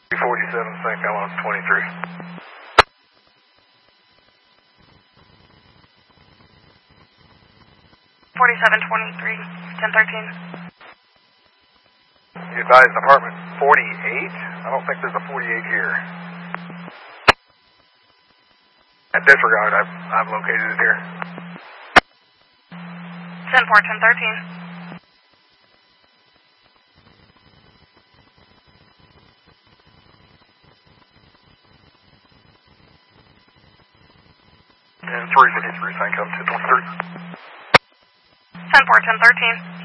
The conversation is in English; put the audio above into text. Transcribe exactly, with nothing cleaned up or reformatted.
forty-seven, Saint Gallen twenty-three. forty-seven twenty-three, ten thirteen. You advised apartment forty-eight? I don't think there's a forty-eight here. At disregard, I've, I've located it here. ten four, ten thirteen. And three fifty-three, Saint Gallen two twenty-three. ten four, ten thirteen.